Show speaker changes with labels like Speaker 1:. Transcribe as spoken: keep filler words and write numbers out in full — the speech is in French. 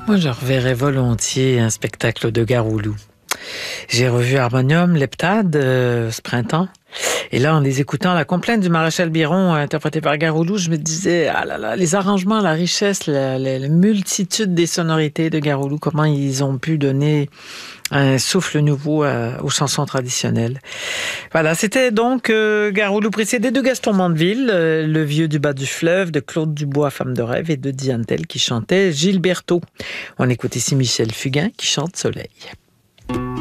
Speaker 1: Moi, je reverrais volontiers un spectacle de Garoulou. J'ai revu Harmonium, Leptade, euh, ce printemps. Et là, en les écoutant, la complainte du maréchal Biron, interprétée par Garoulou, je me disais, ah là là, les arrangements, la richesse, la, la, la multitude des sonorités de Garoulou, comment ils ont pu donner un souffle nouveau à, aux chansons traditionnelles. Voilà, c'était donc euh, Garoulou, précédé de Gaston Mandeville, euh, Le vieux du bas du fleuve, de Claude Dubois, Femme de rêve, et de Diane Tell qui chantait Gilberto. On écoute ici Michel Fugain qui chante Soleil.